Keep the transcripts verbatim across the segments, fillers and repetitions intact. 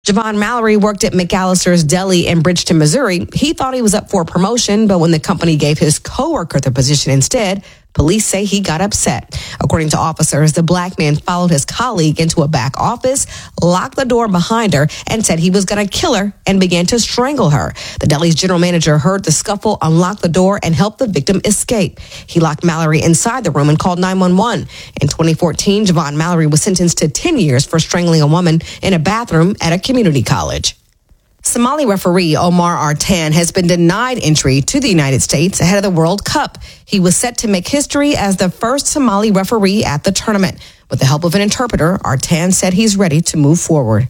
Javon Mallory worked at McAllister's Deli in Bridgeton, Missouri. He thought he was up for a promotion, but when the company gave his coworker the position instead, police say he got upset. According to officers, the black man followed his colleague into a back office, locked the door behind her, and said he was going to kill her and began to strangle her. The deli's general manager heard the scuffle, unlocked the door, and helped the victim escape. He locked Mallory inside the room and called nine one one. In twenty fourteen, Javon Mallory was sentenced to ten years for strangling a woman in a bathroom at a community college. Somali referee Omar Artan has been denied entry to the United States ahead of the World Cup. He was set to make history as the first Somali referee at the tournament. With the help of an interpreter, Artan said he's ready to move forward.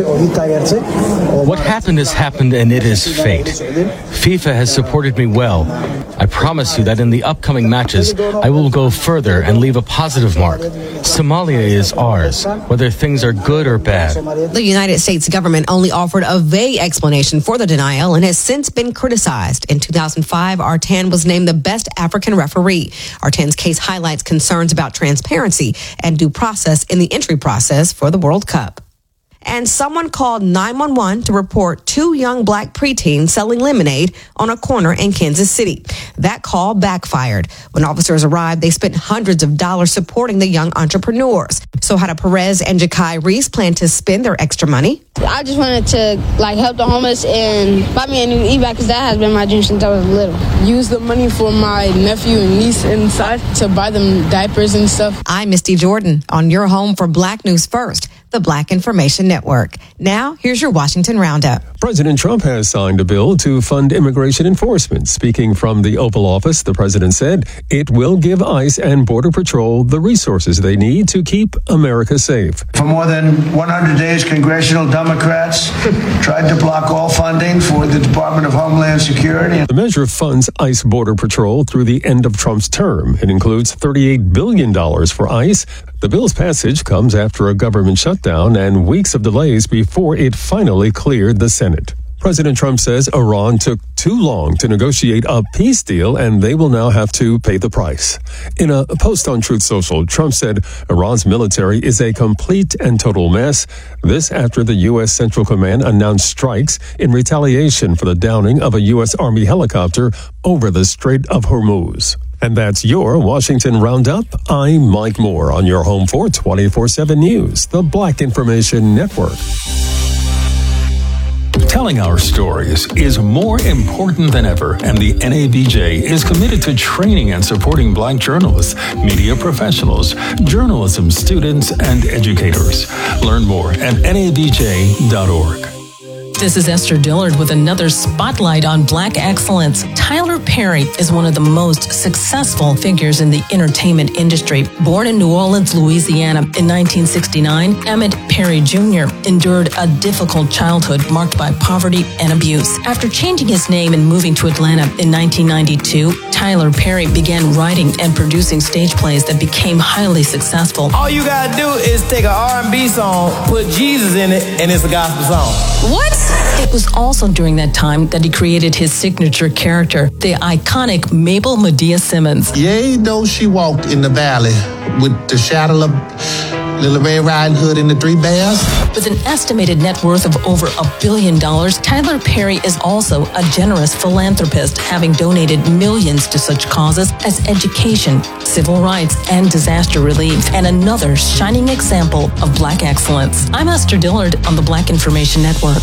What happened has happened, and it is fate. FIFA has supported me well. I promise you that in the upcoming matches, I will go further and leave a positive mark. Somalia is ours, whether things are good or bad. The United States government only offered a vague explanation for the denial and has since been criticized. In two thousand five, Artan was named the best African referee. Artan's case highlights concerns about transparency and due process in the entry process for the World Cup. And someone called nine one one to report two young black preteens selling lemonade on a corner in Kansas City. That call backfired. When officers arrived, they spent hundreds of dollars supporting the young entrepreneurs. So how do Perez and Jakai Reese plan to spend their extra money? I just wanted to like help the homeless and buy me a new e-bike because that has been my dream since I was little. Use the money for my nephew and niece inside to buy them diapers and stuff. I'm Misty Jordan on your home for Black News First, the Black Information Network. Now, here's your Washington Roundup. President Trump has signed a bill to fund immigration enforcement. Speaking from the Oval Office, the president said it will give ICE and Border Patrol the resources they need to keep America safe. For more than one hundred days, congressional Democrats tried to block all funding for the Department of Homeland Security. The measure funds ICE Border Patrol through the end of Trump's term. It includes thirty-eight billion dollars for ICE. The bill's passage comes after a government shutdown and weeks of delays before it finally cleared the Senate. President Trump says Iran took too long to negotiate a peace deal and they will now have to pay the price. In a post on Truth Social, Trump said Iran's military is a complete and total mess. This after the U S. Central Command announced strikes in retaliation for the downing of a U S. Army helicopter over the Strait of Hormuz. And that's your Washington Roundup. I'm Mike Moore on your home for twenty-four seven News, the Black Information Network. Telling our stories is more important than ever, and the N A B J is committed to training and supporting Black journalists, media professionals, journalism students, and educators. Learn more at N A B J dot org. This is Esther Dillard with another spotlight on Black excellence. Tyler Perry is one of the most successful figures in the entertainment industry. Born in New Orleans, Louisiana in nineteen sixty-nine, Emmett Perry Junior endured a difficult childhood marked by poverty and abuse. After changing his name and moving to Atlanta in nineteen ninety-two, Tyler Perry began writing and producing stage plays that became highly successful. All you gotta do is take an R and B song, put Jesus in it, and it's a gospel song. What? It was also during that time that he created his signature character, the iconic Mabel Medea Simmons. Yea, though she walked in the valley with the shadow of Little Red Riding Hood and the Three Bears. With an estimated net worth of over a billion dollars, Tyler Perry is also a generous philanthropist, having donated millions to such causes as education, civil rights, and disaster relief, and another shining example of Black excellence. I'm Esther Dillard on the Black Information Network.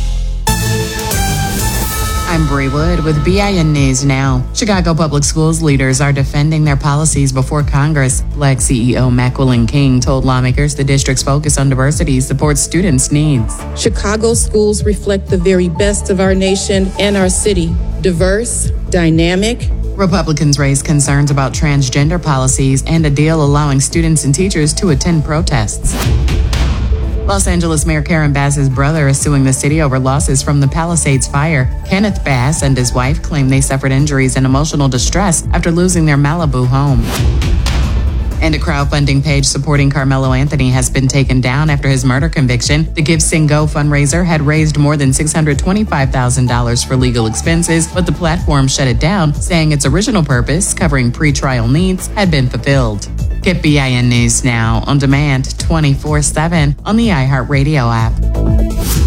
I'm Bree Wood with B I N News Now. Chicago Public Schools leaders are defending their policies before Congress. Black C E O Macquillan King told lawmakers the district's focus on diversity supports students' needs. Chicago schools reflect the very best of our nation and our city. Diverse, dynamic. Republicans raised concerns about transgender policies and a deal allowing students and teachers to attend protests. Los Angeles Mayor Karen Bass's brother is suing the city over losses from the Palisades fire. Kenneth Bass and his wife claim they suffered injuries and emotional distress after losing their Malibu home. And a crowdfunding page supporting Carmelo Anthony has been taken down after his murder conviction. The Give Sing Go fundraiser had raised more than six hundred twenty-five thousand dollars for legal expenses, but the platform shut it down, saying its original purpose, covering pretrial needs, had been fulfilled. Get B I N News Now on demand twenty-four seven on the iHeartRadio app.